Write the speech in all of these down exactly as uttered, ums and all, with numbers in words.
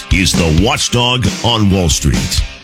is the Watchdog on Wall Street.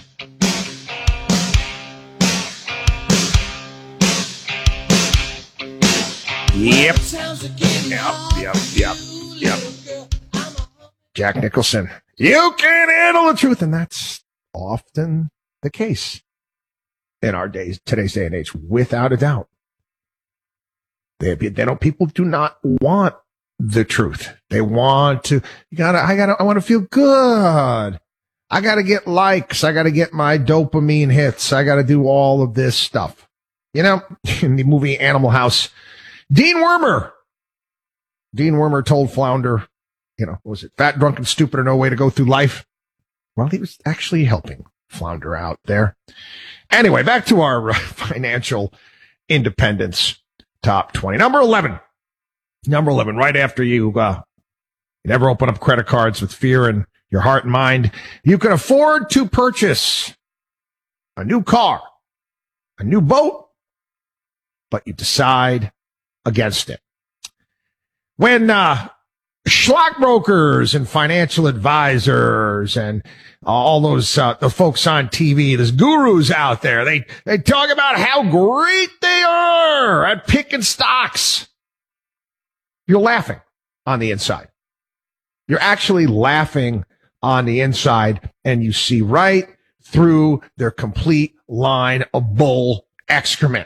Yep. Yep, yep, yep, yep. Jack Nicholson. You can't handle the truth, and that's often the case in our days, today's day and age, without a doubt. They, they don't, people do not want the truth. They want to, you gotta, I gotta, I want to feel good. I gotta get likes. I gotta get my dopamine hits. I gotta do all of this stuff. You know, in the movie Animal House, Dean Wormer, Dean Wormer told Flounder, you know, was it fat, drunk, and stupid, or no way to go through life? Well, he was actually helping Flounder out there. Anyway, back to our uh, financial independence top twenty. Number eleven. Number eleven, right after you, uh, you never open up credit cards with fear in your heart and mind. You can afford to purchase a new car, a new boat, but you decide against it. When, uh, stockbrokers and financial advisors and uh, all those, uh, the folks on T V, those gurus out there, they, they talk about how great they are at picking stocks. You're laughing on the inside. You're actually laughing on the inside, and you see right through their complete line of bull excrement.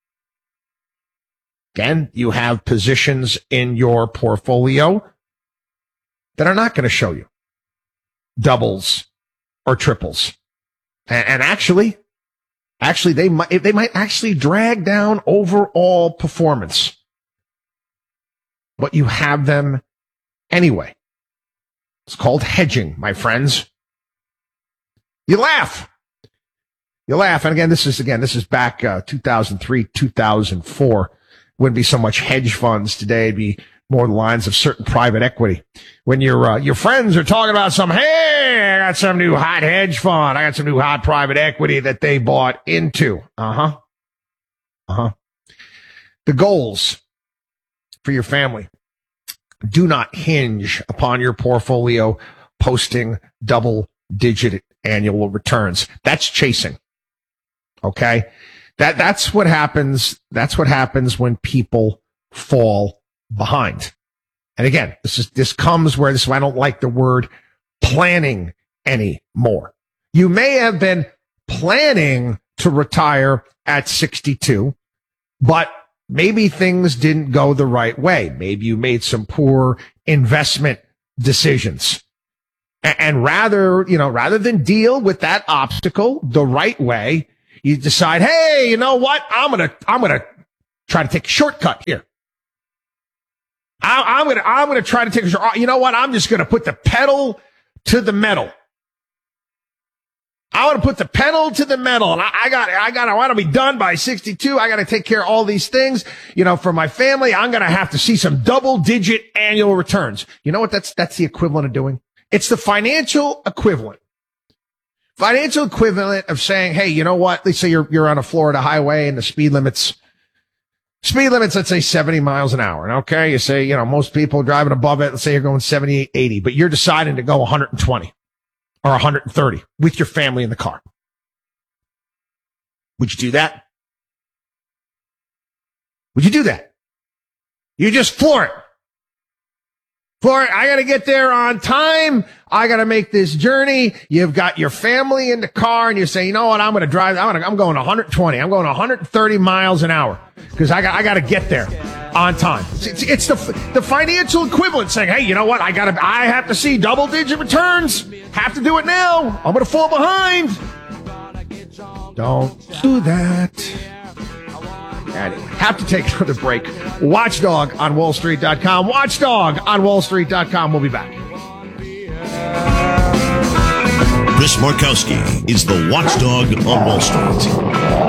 Again, you have positions in your portfolio that are not going to show you doubles or triples. And, and actually, actually, they might, they might actually drag down overall performance. But you have them anyway. It's called hedging, my friends. You laugh. You laugh. And again, this is, again, this is back, uh, two thousand three, two thousand four. Wouldn't be so much hedge funds today. It'd be more the lines of certain private equity. When your, uh, your friends are talking about some, hey, I got some new hot hedge fund. I got some new hot private equity that they bought into. Uh-huh. Uh-huh. The goals for your family do not hinge upon your portfolio posting double-digit annual returns. That's chasing. Okay? That, that's what happens. That's what happens when people fall behind. And again, this is, this comes where this, I don't like the word planning anymore. You may have been planning to retire at sixty-two, but maybe things didn't go the right way. Maybe you made some poor investment decisions. And rather, you know, rather than deal with that obstacle the right way, you decide, hey, you know what? I'm going to, I'm going to try to take a shortcut here. I, I'm going to, I'm going to try to take a short, you know what? I'm just going to put the pedal to the metal. I want to put the pedal to the metal, and I, I got, I got, I want to be done by sixty-two. I got to take care of all these things, you know, for my family. I'm going to have to see some double-digit annual returns. You know what? That's that's the equivalent of doing. It's the financial equivalent. Financial equivalent of saying, hey, you know what? Let's say you're you're on a Florida highway and the speed limits, speed limits, let's say seventy miles an hour. And okay, you say, you know, most people driving above it. Let's say you're going seventy-eight, eighty, but you're deciding to go one hundred twenty. Or one hundred thirty with your family in the car. Would you do that? Would you do that? You just floor it. Floor it. I got to get there on time. I got to make this journey. You've got your family in the car and you say, you know what? I'm going to drive. I'm, gonna, I'm going one hundred twenty. I'm going one hundred thirty miles an hour because I got, I got to get there on time. It's, it's the, the financial equivalent saying, hey, you know what? I got to, I have to see double digit returns. Have to do it now. I'm going to fall behind. Don't do that. Anyway, have to take another break. Watchdog on wall street dot com. Watchdog on wall street dot com. We'll be back. Chris Markowski is the Watchdog on Wall Street.